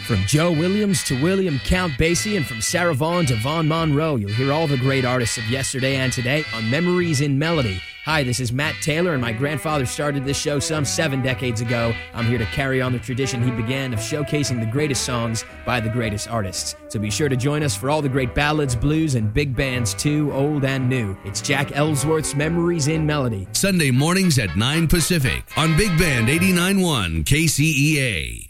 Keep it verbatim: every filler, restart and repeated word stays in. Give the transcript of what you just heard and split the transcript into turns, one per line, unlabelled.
From Joe Williams to William Count Basie, and from Sarah Vaughan to Vaughn Monroe, you'll hear all the great artists of yesterday and today on Memories in Melody. Hi, this is Matt Taylor, and my grandfather started this show some seven decades ago. I'm here to carry on the tradition he began of showcasing the greatest songs by the greatest artists. So be sure to join us for all the great ballads, blues, and big bands too, old and new. It's Jack Ellsworth's Memories in Melody.
Sunday mornings at nine Pacific on Big Band eighty-nine point one K C E A.